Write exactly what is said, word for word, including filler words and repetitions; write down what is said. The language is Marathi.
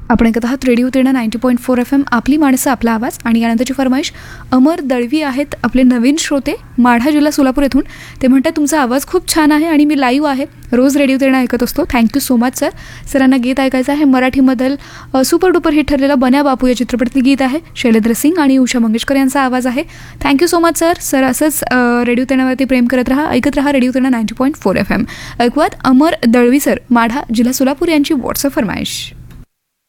आपण ऐकत आहात radio Terna ninety point four F M, आपली माणसं आपला आवाज. आणि यानंतरची फरमाईश अमर दळवी आहेत, आपले नवीन श्रोते, माढा जिल्हा सोलापूर येथून. ते म्हणतात तुमचा आवाज खूप छान आहे आणि मी लाईव्ह आहे, रोज रेडिओ तेरणा ऐकत असतो. Thank you so much sir. सरांना गीत ऐकायचं आहे, मराठीमधील सुपर डुपर हिट ठरलेलं बन्या बापू या चित्रपटातील गीत आहे. शैलेंद्र सिंग आणि उषा मंगेशकर यांचा आवाज आहे. Thank you so much sir. Sir असंच रेडिओ तेरणावरती प्रेम करत राहा, ऐकत राहा radio Terna ninety point four F M. ऐकूयात अमर दळवी सर, माढा जिल्हा सोलापूर यांची व्हॉट्सअप फरमाईश.